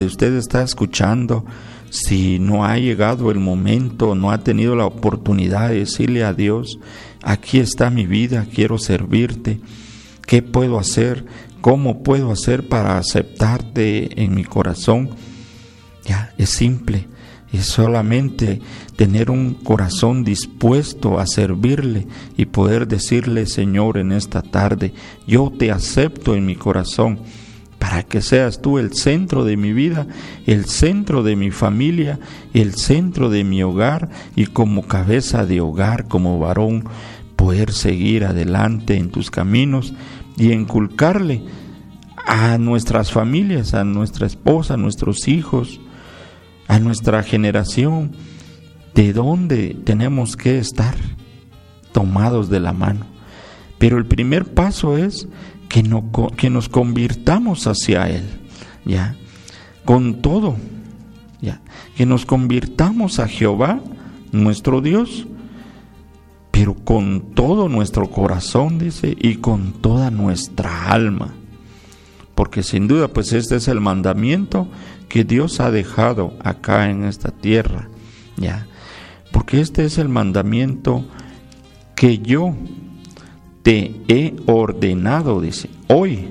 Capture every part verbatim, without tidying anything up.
usted está escuchando, si no ha llegado el momento, no ha tenido la oportunidad de decirle a Dios, aquí está mi vida, quiero servirte, ¿qué puedo hacer? ¿Cómo puedo hacer para aceptarte en mi corazón? Ya, es simple, es solamente tener un corazón dispuesto a servirle y poder decirle, Señor, en esta tarde, yo te acepto en mi corazón, para que seas tú el centro de mi vida, el centro de mi familia, el centro de mi hogar, y como cabeza de hogar, como varón, poder seguir adelante en tus caminos y inculcarle a nuestras familias, a nuestra esposa, a nuestros hijos, a nuestra generación, de dónde tenemos que estar tomados de la mano. Pero el primer paso es que, no, que nos convirtamos hacia Él, ya, con todo, ya, que nos convirtamos a Jehová, nuestro Dios, pero con todo nuestro corazón, dice, y con toda nuestra alma, porque sin duda, pues este es el mandamiento que Dios ha dejado acá en esta tierra, ya, porque este es el mandamiento que yo te he ordenado, dice, hoy,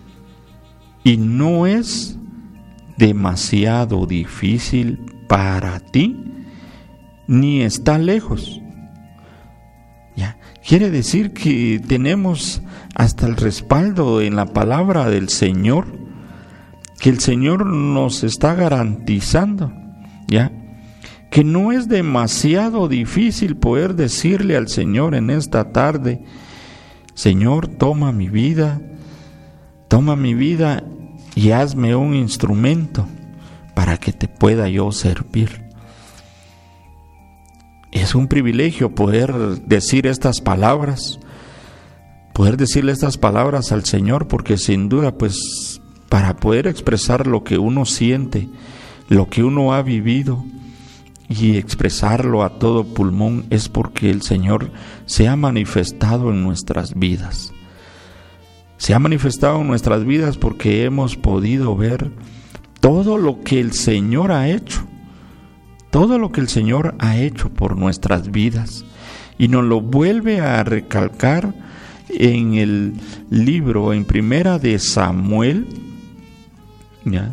y no es demasiado difícil para ti, ni está lejos. Ya, quiere decir que tenemos hasta el respaldo en la palabra del Señor, que el Señor nos está garantizando, ya, que no es demasiado difícil poder decirle al Señor en esta tarde, Señor, toma mi vida, toma mi vida y hazme un instrumento para que te pueda yo servir. Es un privilegio poder decir estas palabras, poder decirle estas palabras al Señor, porque sin duda, pues, para poder expresar lo que uno siente, lo que uno ha vivido, y expresarlo a todo pulmón, es porque el Señor se ha manifestado en nuestras vidas. Se ha manifestado en nuestras vidas porque hemos podido ver todo lo que el Señor ha hecho, todo lo que el Señor ha hecho por nuestras vidas, y nos lo vuelve a recalcar en el libro, en Primera de Samuel, ¿ya?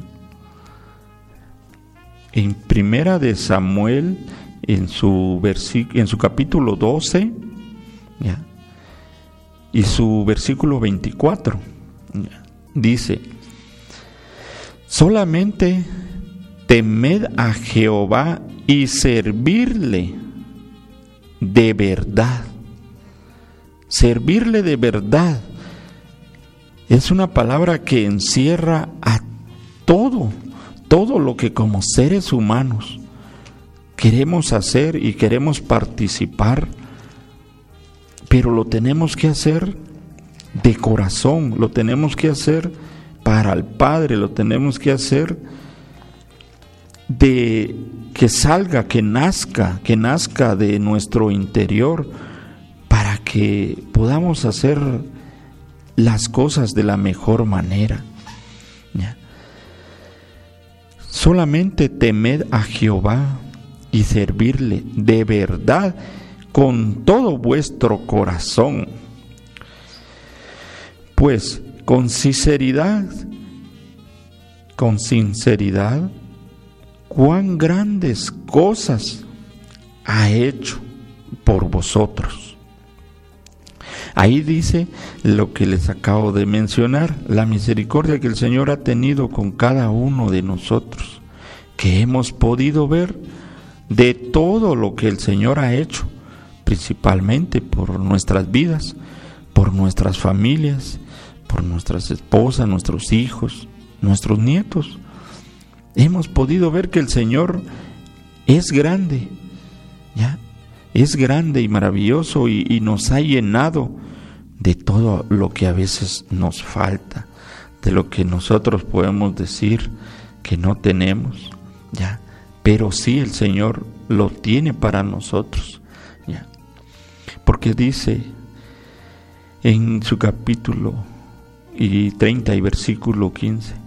En Primera de Samuel, en su versículo, en su capítulo doce, ¿ya? Y su versículo veinticuatro, ¿ya? Dice, solamente temed a Jehová y servirle de verdad. Servirle de verdad es una palabra que encierra a todo. Todo lo que como seres humanos queremos hacer y queremos participar, pero lo tenemos que hacer de corazón, lo tenemos que hacer para el Padre, lo tenemos que hacer de que salga, que nazca, que nazca de nuestro interior, para que podamos hacer las cosas de la mejor manera. ¿Ya? Solamente temed a Jehová y servirle de verdad con todo vuestro corazón, pues con sinceridad, con sinceridad, cuán grandes cosas ha hecho por vosotros. Ahí dice lo que les acabo de mencionar, la misericordia que el Señor ha tenido con cada uno de nosotros, que hemos podido ver de todo lo que el Señor ha hecho, principalmente por nuestras vidas, por nuestras familias, por nuestras esposas, nuestros hijos, nuestros nietos. Hemos podido ver que el Señor es grande, ¿ya? Es grande y maravilloso, y, y nos ha llenado de todo lo que a veces nos falta, de lo que nosotros podemos decir que no tenemos, ¿ya? Pero sí el Señor lo tiene para nosotros, ¿ya? Porque dice en su capítulo y treinta y versículo quince,